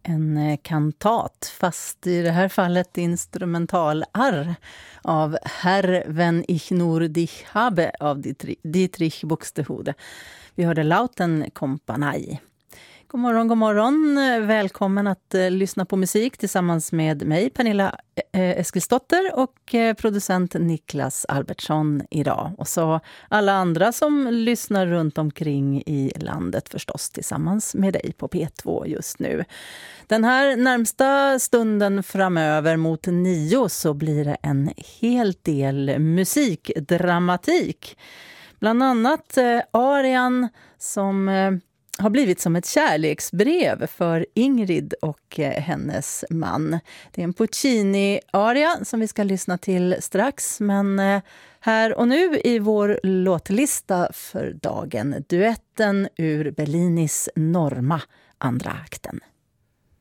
En kantat, fast i det här fallet instrumentalarr av Herr, wenn ich nur dich habe av Dietrich Buxtehude. Vi hörde Lauten Kompani. God morgon. Välkommen att lyssna på musik tillsammans med mig, Pernilla Eskilsdotter, och producent Niklas Albertsson idag. Och så alla andra som lyssnar runt omkring i landet förstås tillsammans med dig på P2 just nu. Den här närmsta stunden framöver mot 9 så blir det en hel del musikdramatik. Bland annat arian som har blivit som ett kärleksbrev för Ingrid och hennes man. Det är en Puccini-aria som vi ska lyssna till strax, men här och nu i vår låtlista för dagen, duetten ur Bellinis Norma, andra akten.